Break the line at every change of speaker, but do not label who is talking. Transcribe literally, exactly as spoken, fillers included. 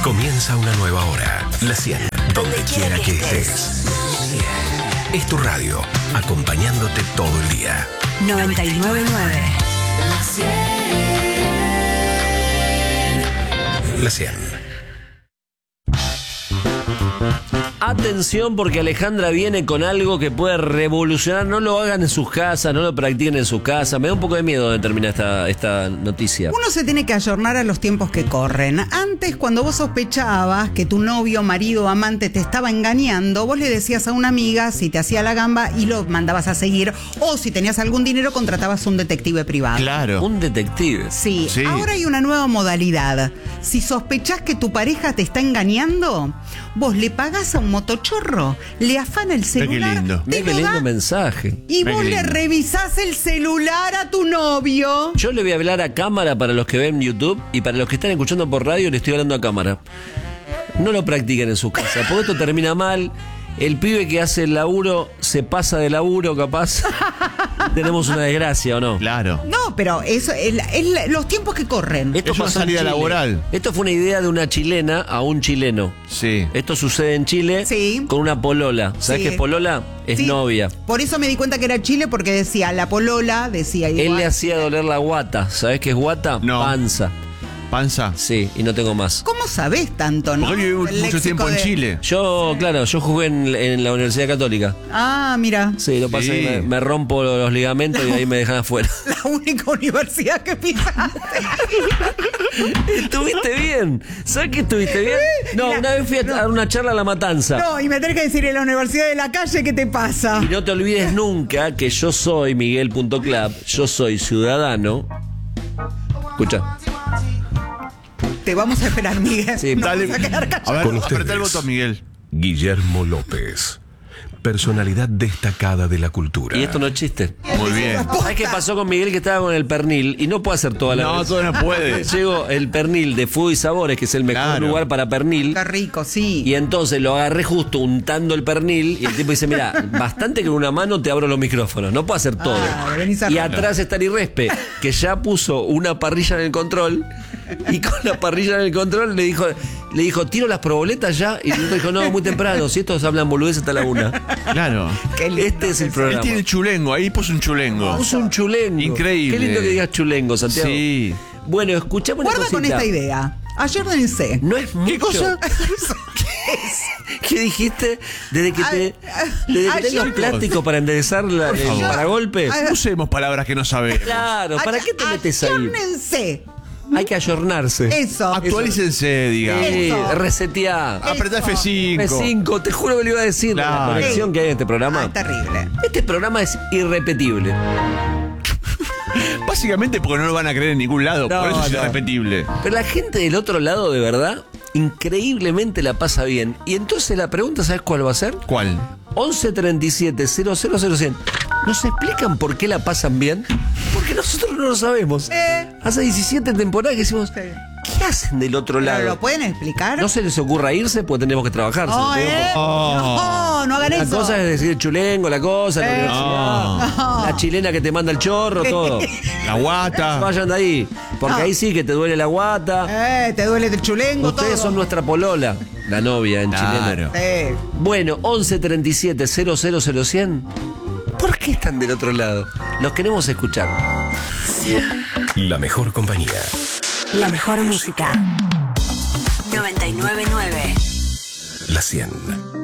Comienza una nueva hora. La cien, donde quiera que estés. Es tu radio, acompañándote todo el día.
noventa y nueve punto nueve.
La cien.
Atención, porque Alejandra viene con algo que puede revolucionar. No lo hagan en sus casas, no lo practiquen en sus casas. Me da un poco de miedo de terminar esta, esta noticia.
Uno se tiene que ayornar a los tiempos que corren. Antes, cuando vos sospechabas que tu novio, marido, amante te estaba engañando, vos le decías a una amiga si te hacía la gamba y lo mandabas a seguir. O si tenías algún dinero, contratabas un detective privado.
Claro.
Un detective.
Sí.
Sí.
Ahora hay una nueva modalidad. Si sospechás que tu pareja te está engañando, vos le pagás a un motochorro, le afana el celular,
qué lindo.
te
Mira qué
lo
lindo
da,
mensaje.
y
Mirá
vos
qué
le
lindo.
revisás el celular a tu novio.
Yo le voy a hablar a cámara para los que ven YouTube y para los que están escuchando por radio le estoy hablando a cámara. No lo practiquen en su casa, porque esto termina mal. El pibe que hace el laburo se pasa de laburo, capaz. Tenemos una desgracia, ¿o no?
Claro.
No, pero eso es, es los tiempos que corren.
Esto
Es una
pasó en
salida
Chile.
laboral.
Esto fue una idea de una chilena a un chileno.
Sí.
Esto sucede en Chile
Sí.
con una polola. ¿Sabes
Sí.
qué es polola? Es
Sí.
novia.
Por eso me di cuenta que era Chile, porque decía la polola, decía igual.
Él le hacía doler la guata. ¿Sabes qué es guata?
No.
Panza.
¿Panza?
Sí, y no tengo más.
¿Cómo sabés tanto, no?
Porque él vivió
El
mucho
léxico
tiempo en
de-
Chile.
Yo, claro, yo jugué en, en la Universidad Católica.
Ah, mira.
Sí, lo que pasa
Sí.
es que me, me rompo los ligamentos y ahí me dejan afuera.
La única universidad que pisaste.
Estuviste bien. ¿Sabes que estuviste bien? No,
Mira,
una vez fui a dar una charla a La Matanza.
No, y me tenés que decir en la Universidad de la Calle, ¿qué te pasa?
Y no te olvides nunca que yo soy Miguel punto club, yo soy ciudadano. Escucha.
Te vamos a esperar, Miguel.
Sí,
no
Dale.
vas a quedar callado.
A ver,
Con
apretá
ustedes.
el botón, Miguel.
Guillermo López, personalidad destacada de la cultura.
Y esto no es chiste.
Muy bien.
¿Sabes qué pasó con Miguel, que estaba con el pernil? Y no puede hacer toda la
No,
vez.
todo no puede.
Llegó el pernil de Fuego y Sabores, que es el mejor
Claro.
lugar para pernil.
Qué rico, sí.
Y entonces lo agarré justo untando el pernil y el tipo dice, mira, bastante que con una mano te abro los micrófonos, no puedo hacer todo.
Ah, venís a
Y
arrancar.
atrás está Irrespe, que ya puso una parrilla en el control y con la parrilla en el control le dijo, le dijo, tiro las proboletas ya. Y el otro dijo, no, muy temprano, si estos hablan boludez hasta la una.
Claro.
Qué lindo
Este es el
Él
programa.
tiene chulengo, ahí puso un chulengo.
Puso un chulengo.
Increíble.
Qué lindo que digas chulengo, Santiago.
Sí.
Bueno, escuchamos una
Guarda
cosita.
con esta idea. Ayórdense.
No es mucho.
¿Qué cosa?
¿Qué dijiste? Desde que te, desde que
Ay,
tengas
yo-
plástico para enderezar la, el
favor.
paragolpe.
Ay,
Usemos palabras que no sabemos.
Claro, ¿para qué te metes ahí?
Ayórdense.
Hay que ayornarse.
Eso.
Actualícense, digamos.
Sí,
Eso.
reseteá.
Apretá F cinco.
F cinco, te juro que lo iba a decir. La
Claro.
conexión que hay en este programa.
Ah, terrible.
Este programa es irrepetible.
Básicamente porque no lo van a creer en ningún lado.
No,
por eso es
no.
irrepetible.
Pero la gente del otro lado, de verdad, increíblemente la pasa bien. Y entonces la pregunta, ¿sabes cuál va a ser?
¿Cuál?
once treinta y siete cero cero cero cien. ¿Nos explican por qué la pasan bien? Porque nosotros no lo sabemos.
Eh.
Hace diecisiete temporadas que decimos,
Sí.
¿qué hacen del otro
¿Pero
lado?
lo pueden explicar?
No se les ocurra irse porque tenemos que trabajar.
No,
¿se les
¿eh?
Oh.
No, no hagan
La
eso.
cosa es decir chulengo, la cosa, la
Eh.
universidad,
No.
la chilena que te manda el chorro, todo.
La guata.
Vayan de ahí, porque
No.
ahí sí que te duele la guata.
Eh, te duele el chulengo,
Ustedes
todo.
son nuestra polola, la novia en
Claro.
chileno.
Eh,
Bueno, once treinta y siete cero cero cero cien. ¿Por qué están del otro lado? Los queremos escuchar.
La mejor compañía.
La mejor música. noventa y nueve punto nueve.
La cien.